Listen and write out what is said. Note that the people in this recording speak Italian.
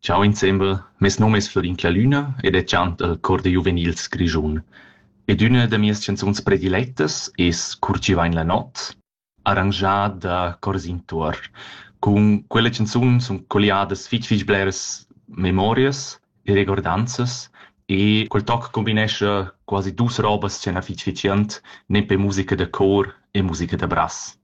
Ciao insembel, mes nom es Florin Clalüna ed è chant al cor de juvenils Grischun. Ed una de mias canzuns predilettas es Cur ci va in la not, arrangià da Corsin Tuor. Cun quella canzun sun colliadas fich bleras memorias e recordanzas e quel toc combinescha quasi dus robas che na fich ent, nempe musica da cor e musica da brass.